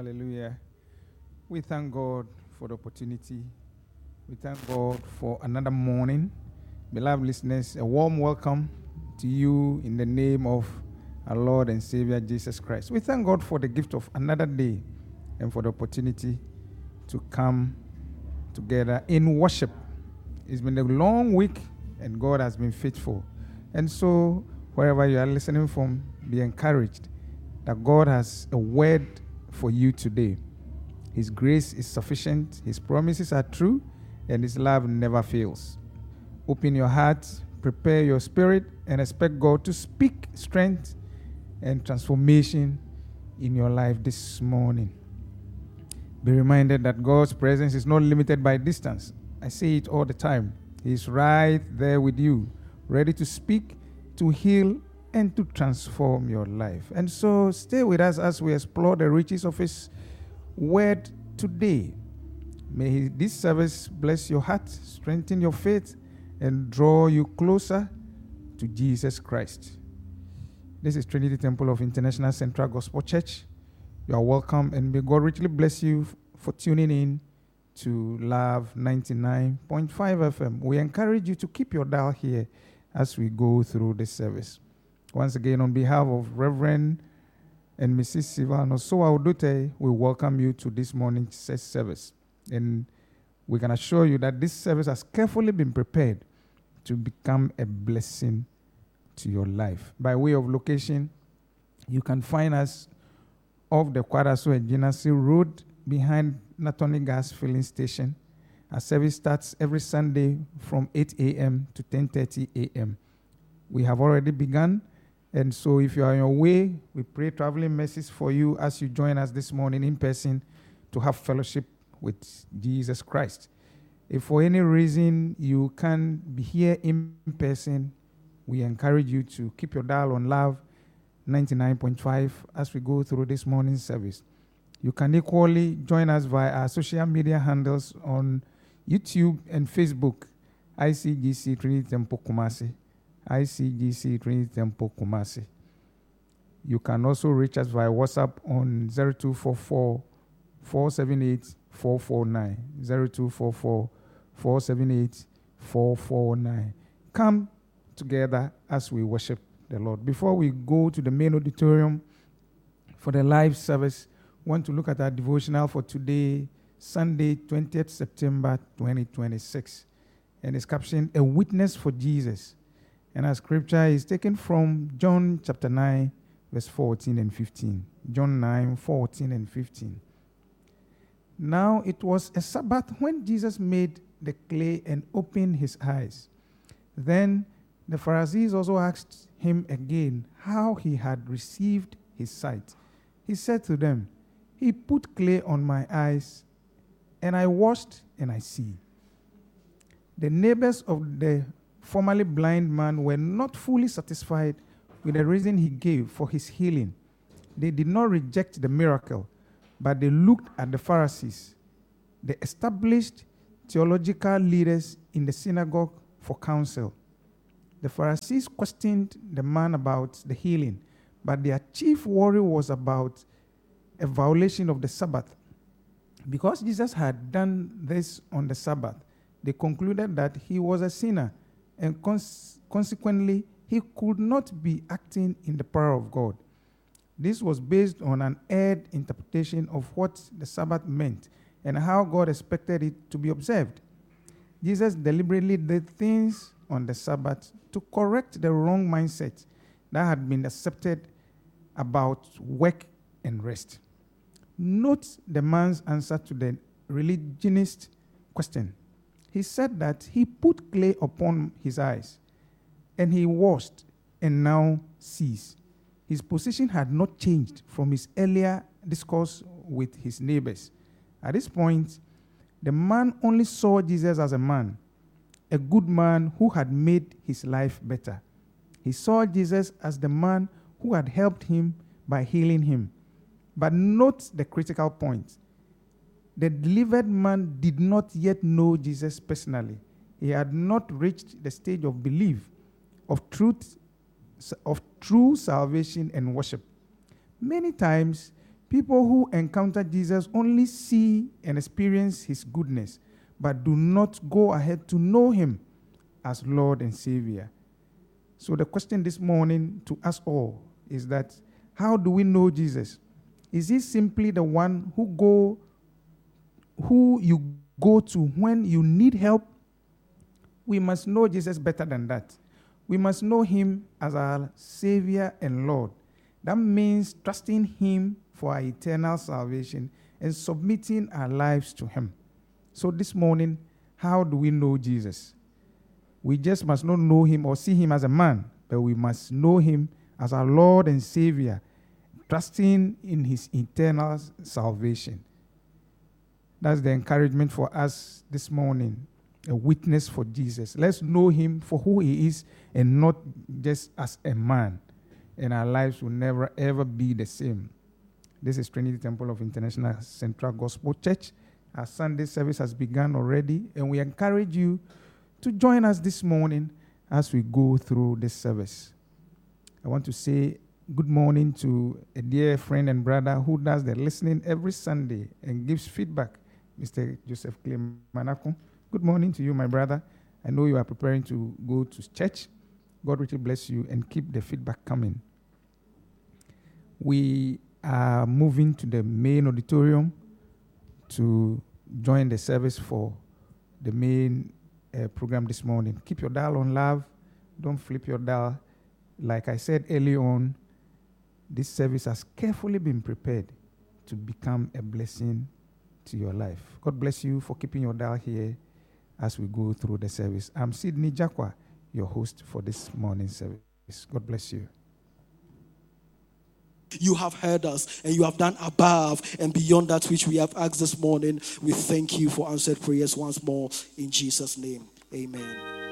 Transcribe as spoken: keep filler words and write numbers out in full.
Hallelujah. We thank God for the opportunity. We thank God for another morning. Beloved listeners, a warm welcome to you in the name of our Lord and Savior Jesus Christ. We thank God for the gift of another day and for the opportunity to come together in worship. It's been a long week and God has been faithful. And so, wherever you are listening from, be encouraged that God has a word for you today. His grace is sufficient, His promises are true, and His love never fails. Open your heart, prepare your spirit, and expect God to speak strength and transformation in your life this morning. Be reminded that God's presence is not limited by distance. I say it all the time. He's right there with you, ready to speak, to heal, and to transform your life. And so stay with us as we explore the riches of His word today. May this service bless your heart, strengthen your faith, and draw you closer to Jesus Christ. This is Trinity Temple of International Central Gospel Church. You are welcome, and may God richly bless you for tuning in to Love ninety-nine point five F M. We encourage you to keep your dial here as we go through this service. Once again, on behalf of Reverend and Missus Silvano Soa Odute, we welcome you to this morning's service. And we can assure you that this service has carefully been prepared to become a blessing to your life. By way of location, you can find us off the Kwadaso and Genasi Road behind Natoni Gas Filling Station. Our service starts every Sunday from eight a.m. to ten thirty a.m. We have already begun. And so if you are on your way, we pray traveling mercies for you as you join us this morning in person to have fellowship with Jesus Christ. If for any reason you can't be here in person, we encourage you to keep your dial on Love ninety-nine point five as we go through this morning's service. You can equally join us via our social media handles on YouTube and Facebook, I C G C Trinity Temple Kumasi. I C G C Trinity Temple Kumasi. You can also reach us via WhatsApp on zero two four four, four seven eight, four four nine. zero two four four, four seven eight, four four nine. Come together as we worship the Lord. Before we go to the main auditorium for the live service, I want to look at our devotional for today, Sunday, twentieth September twenty twenty-six. And it's captioned, A Witness for Jesus. And our scripture is taken from John chapter nine, verse fourteen and fifteen. John nine, fourteen and fifteen. Now it was a Sabbath when Jesus made the clay and opened his eyes. Then the Pharisees also asked him again how he had received his sight. He said to them, He put clay on my eyes, and I washed, and I see. The neighbors of the formerly blind man were not fully satisfied with the reason he gave for his healing. They did not reject the miracle, but they looked at the Pharisees, the established theological leaders in the synagogue, for counsel. The Pharisees questioned the man about the healing, but their chief worry was about a violation of the Sabbath. Because Jesus had done this on the Sabbath, they concluded that he was a sinner, and cons- consequently, he could not be acting in the power of God. This was based on an erred interpretation of what the Sabbath meant and how God expected it to be observed. Jesus deliberately did things on the Sabbath to correct the wrong mindset that had been accepted about work and rest. Note the man's answer to the religionist question. He said that he put clay upon his eyes, and he washed, and now sees. His position had not changed from his earlier discourse with his neighbors. At this point, the man only saw Jesus as a man, a good man who had made his life better. He saw Jesus as the man who had helped him by healing him. But note the critical point. The delivered man did not yet know Jesus personally. He had not reached the stage of belief, of truth, of true salvation and worship. Many times, People who encounter Jesus only see and experience his goodness, but do not go ahead to know him as Lord and Savior. So the question this morning to us all is that, how do we know Jesus? Is he simply the one who go, who you go to when you need help? We must know Jesus better than that. We must know him as our Savior and Lord. That means trusting him for our eternal salvation and submitting our lives to him. So this morning, how do we know Jesus? We just must not know him or see him as a man, but we must know him as our Lord and Savior, trusting in his eternal salvation. That's the encouragement for us this morning, a witness for Jesus. Let's know him for who he is and not just as a man. And our lives will never, ever be the same. This is Trinity Temple of International Central Gospel Church. Our Sunday service has begun already, and we encourage you to join us this morning as we go through this service. I want to say good morning to a dear friend and brother who does the listening every Sunday and gives feedback, Mister Joseph Clemanako. Good morning to you, my brother. I know you are preparing to go to church. God richly bless you and keep the feedback coming. We are moving to the main auditorium to join the service for the main uh, program this morning. Keep your dial on love. Don't flip your dial. Like I said early on, this service has carefully been prepared to become a blessing to your life. God bless you for keeping your dial here as we go through the service. I'm Sidney Jakwa, your host for this morning's service. God bless you. You have heard us, and you have done above and beyond that which we have asked this morning. We thank you for answered prayers once more. In Jesus' name, amen.